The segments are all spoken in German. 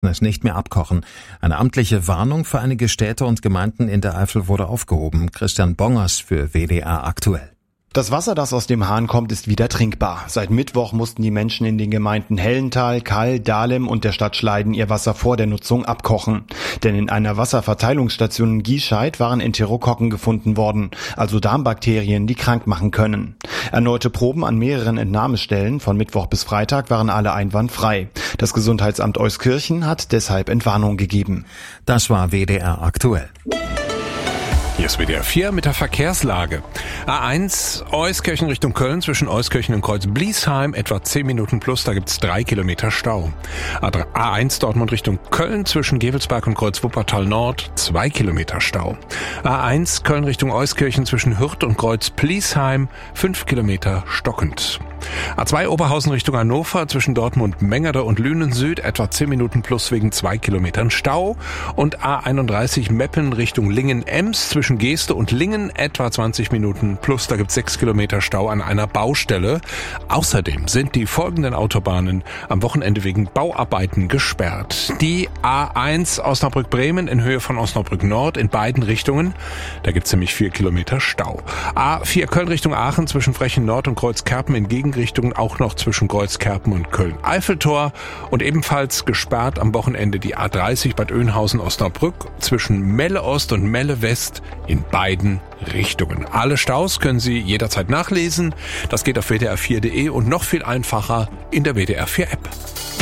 es nicht mehr abkochen. Eine amtliche Warnung für einige Städte und Gemeinden in der Eifel wurde aufgehoben. Christian Bongers für WDR aktuell. Das Wasser, das aus dem Hahn kommt, ist wieder trinkbar. Seit Mittwoch mussten die Menschen in den Gemeinden Hellental, Kall, Dahlem und der Stadt Schleiden ihr Wasser vor der Nutzung abkochen. Denn in einer Wasserverteilungsstation in Giescheid waren Enterokokken gefunden worden, also Darmbakterien, die krank machen können. Erneute Proben an mehreren Entnahmestellen von Mittwoch bis Freitag waren alle einwandfrei. Das Gesundheitsamt Euskirchen hat deshalb Entwarnung gegeben. Das war WDR aktuell. Hier ist WDR 4 mit der Verkehrslage. A1 Euskirchen Richtung Köln zwischen Euskirchen und Kreuz-Bliesheim etwa 10 Minuten plus, da gibt's 3 Kilometer Stau. A1 Dortmund Richtung Köln zwischen Gevelsberg und Kreuz-Wuppertal Nord 2 Kilometer Stau. A1 Köln Richtung Euskirchen zwischen Hürth und Kreuz-Bliesheim 5 Kilometer stockend. A2 Oberhausen Richtung Hannover zwischen Dortmund Mengerde und Lünen Süd etwa 10 Minuten plus wegen 2 Kilometern Stau. Und A31 Meppen Richtung Lingen-Ems zwischen Geeste und Lingen etwa 20 Minuten plus, da gibt's 6 Kilometer Stau an einer Baustelle. Außerdem sind die folgenden Autobahnen am Wochenende wegen Bauarbeiten gesperrt. Die A1 Osnabrück-Bremen in Höhe von Osnabrück Nord in beiden Richtungen, da gibt's nämlich 4 Kilometer Stau. A4 Köln Richtung Aachen zwischen Frechen Nord und Kreuzkerpen in Gegenrichtungen auch noch zwischen Kreuzkerpen und Köln-Eiffeltor und ebenfalls gesperrt am Wochenende die A30 Bad Oeynhausen-Osnabrück zwischen Melle Ost und Melle West in beiden Richtungen. Alle Staus können Sie jederzeit nachlesen. Das geht auf wdr4.de und noch viel einfacher in der WDR 4 App.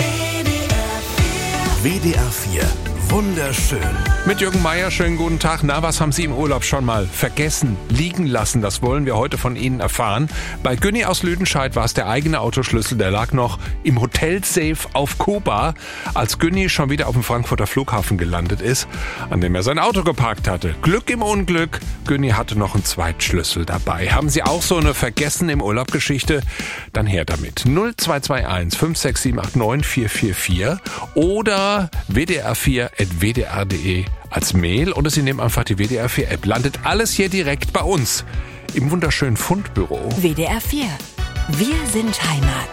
WDR 4. Wunderschön. Mit Jürgen Meier, schönen guten Tag. Na, was haben Sie im Urlaub schon mal vergessen, liegen lassen? Das wollen wir heute von Ihnen erfahren. Bei Günni aus Lüdenscheid war es der eigene Autoschlüssel, der lag noch im Hotelsafe auf Kuba, als Günni schon wieder auf dem Frankfurter Flughafen gelandet ist, an dem er sein Auto geparkt hatte. Glück im Unglück, Günni hatte noch einen Zweitschlüssel dabei. Haben Sie auch so eine Vergessen im Urlaub Geschichte? Dann her damit. 0221 56789 444 oder wdr4@wdr.de als Mail oder Sie nehmen einfach die WDR 4 App. Landet alles hier direkt bei uns im wunderschönen Fundbüro. WDR 4. Wir sind Heimat.